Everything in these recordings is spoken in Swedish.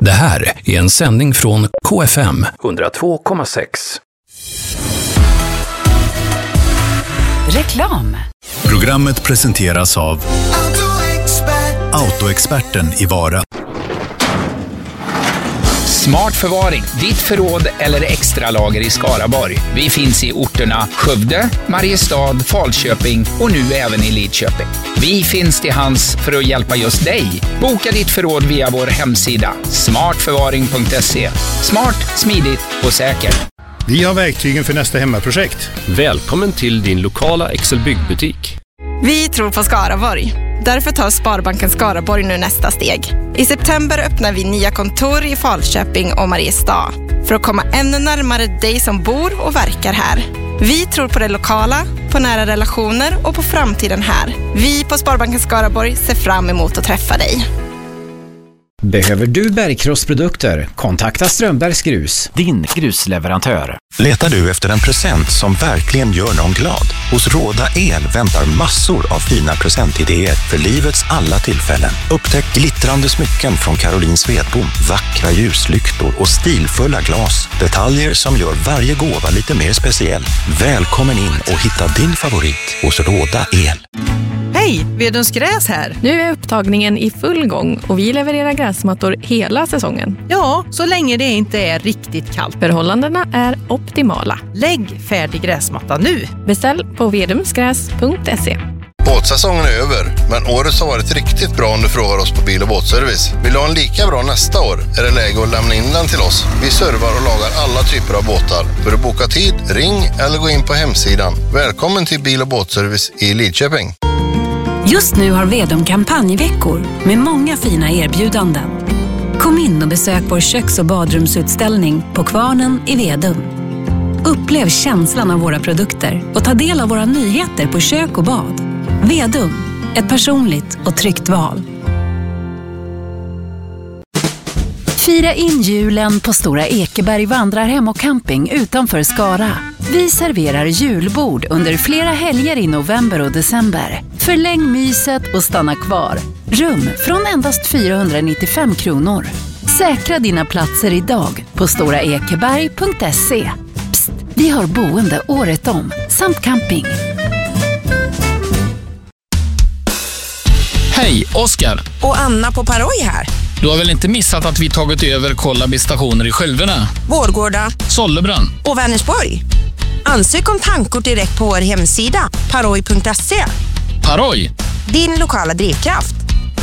Det här är en sändning från KFM 102,6. Reklam. Programmet presenteras av Autoexperten i Vara. Smart förvaring, ditt förråd eller extra lager i Skaraborg. Vi finns i orterna Skövde, Mariestad, Falköping och nu även i Lidköping. Vi finns till hands för att hjälpa just dig. Boka ditt förråd via vår hemsida smartförvaring.se. Smart, smidigt och säkert. Vi har verktygen för nästa hemmaprojekt. Välkommen till din lokala Excel byggbutik. Vi tror på Skaraborg. Därför tar Sparbanken Skaraborg nu nästa steg. I september öppnar vi nya kontor i Falköping och Mariestad för att komma ännu närmare dig som bor och verkar här. Vi tror på det lokala, på nära relationer och på framtiden här. Vi på Sparbanken Skaraborg ser fram emot att träffa dig. Behöver du bergkrossprodukter? Kontakta Strömbergs Grus, din grusleverantör. Letar du efter en present som verkligen gör någon glad? Hos Råda El väntar massor av fina presentidéer för livets alla tillfällen. Upptäck glittrande smycken från Caroline Svedbom, vackra ljuslyktor och stilfulla glas. Detaljer som gör varje gåva lite mer speciell. Välkommen in och hitta din favorit hos Råda El. Hej, Vedums Gräs här. Nu är upptagningen i full gång och vi levererar gräsmattor hela säsongen. Ja, så länge det inte är riktigt kallt. Förhållandena är optimala. Lägg färdig gräsmatta nu. Beställ på vedumsgräs.se. Båtsäsongen är över, men året har varit riktigt bra om du frågar oss på Bil- och båtservice. Vill du ha en lika bra nästa år är det läge att lämna in den till oss. Vi servar och lagar alla typer av båtar. För att boka tid, ring eller gå in på hemsidan. Välkommen till Bil- och båtservice i Lidköping. Just nu har Vedum kampanjveckor med många fina erbjudanden. Kom in och besök vår köks- och badrumsutställning på Kvarnen i Vedum. Upplev känslan av våra produkter och ta del av våra nyheter på kök och bad. Vedum, ett personligt och tryggt val. Fira in julen på Stora Ekeberg vandrarhem och camping utanför Skara. Vi serverar julbord under flera helger i november och december. Förläng myset och stanna kvar. Rum från endast 495 kronor. Säkra dina platser idag på storaekeberg.se. Psst, vi har boende året om, samt camping. Hej, Oskar. Och Anna på Paroj här. Du har väl inte missat att vi tagit över Kollaby-stationer i Skälverna, Vårgårda, Sollebrunn och Vänersborg. Ansök om tankort direkt på vår hemsida paroj.se. Paroj, din lokala drivkraft.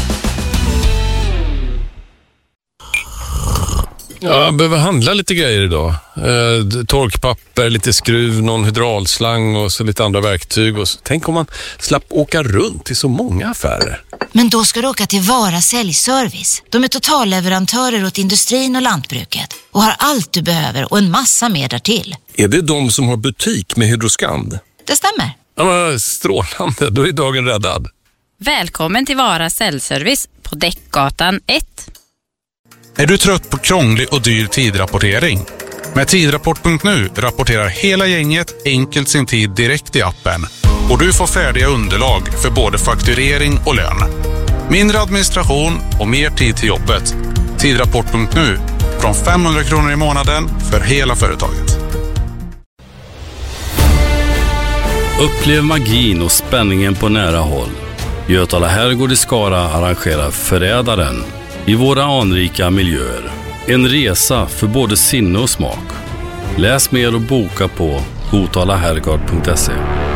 Ja, jag behöver handla lite grejer idag. Torkpapper, lite skruv, någon hydraulslang och så lite andra verktyg. Och så. Tänk om man slapp åka runt till så många affärer. Men då ska du åka till Vara Säljservice. De är totalleverantörer åt industrin och lantbruket och har allt du behöver och en massa mer därtill. Är det de som har butik med Hydroskand? Det stämmer. Ja, men strålande, då är dagen räddad. Välkommen till Vara Säljservice på Däckgatan 1. Är du trött på krånglig och dyr tidrapportering? Med tidrapport.nu rapporterar hela gänget enkelt sin tid direkt i appen. Och du får färdiga underlag för både fakturering och lön. Mindre administration och mer tid till jobbet. Tidrapport.nu, från 500 kronor i månaden för hela företaget. Upplev magin och spänningen på nära håll. Götala Herrgård i Skara arrangerar Förrädaren i våra anrika miljöer. En resa för både sinne och smak. Läs mer och boka på hotalaherrgård.se.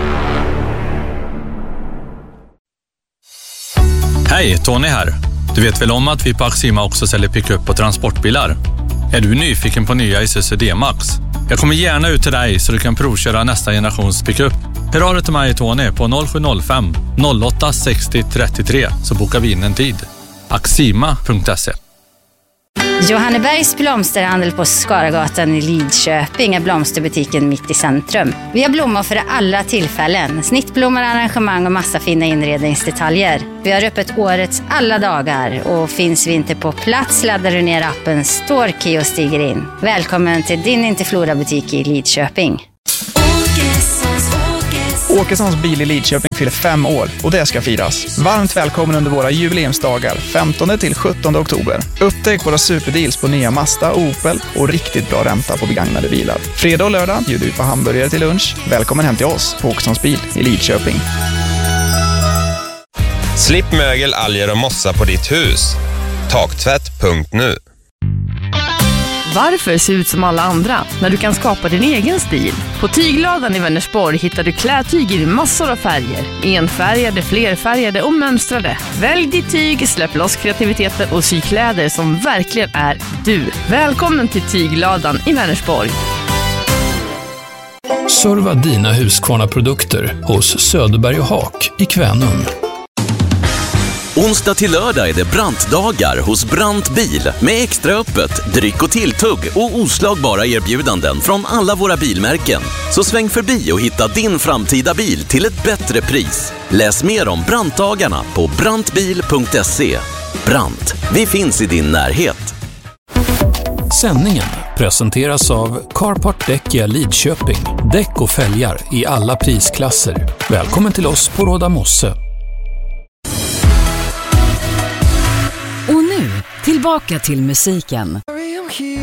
Hej, Tony här. Du vet väl om att vi på Axima också säljer pick-up och transportbilar? Är du nyfiken på nya Isuzu D-Max? Jag kommer gärna ut till dig så du kan provköra nästa generations pick-up. Hör av dig till mig, Tony, på 0705 08 60 33 så bokar vi in en tid. Axima.se. Johannebergs blomsterhandel på Skaragatan i Lidköping är blomsterbutiken mitt i centrum. Vi har blommor för alla tillfällen. Snittblommor, arrangemang och massa fina inredningsdetaljer. Vi har öppet årets alla dagar och finns vi inte på plats laddar du ner appen Storkey och stiger in. Välkommen till din Interflora-butik i Lidköping. Åkessons bil i Lidköping fyller 5 år och det ska firas. Varmt välkommen under våra jubileumsdagar 15 till 17 oktober. Upptäck våra superdeals på nya Mazda och Opel och riktigt bra ränta på begagnade bilar. Fredag och lördag bjuder vi på hamburgare till lunch. Välkommen hem till oss på Åkessons bil i Lidköping. Slipp mögel, alger och mossa på ditt hus. Taktvätt.nu. Varför se ut som alla andra när du kan skapa din egen stil? På Tygladan i Vänersborg hittar du klädtyg i massor av färger. Enfärgade, flerfärgade och mönstrade. Välj ditt tyg, släpp loss kreativiteten och sy kläder som verkligen är du. Välkommen till Tygladan i Vänersborg. Serva dina Husqvarna-produkter hos Söderberg och Haak i Kvänum. Onsdag till lördag är det Brantdagar hos Brant Bil med extra öppet, dryck och tilltugg och oslagbara erbjudanden från alla våra bilmärken. Så sväng förbi och hitta din framtida bil till ett bättre pris. Läs mer om Brantdagarna på brantbil.se. Brant, vi finns i din närhet. Sändningen presenteras av Carpart Däck i Lidköping. Däck och fälgar i alla prisklasser. Välkommen till oss på Råda Mosse. Och nu, tillbaka till musiken.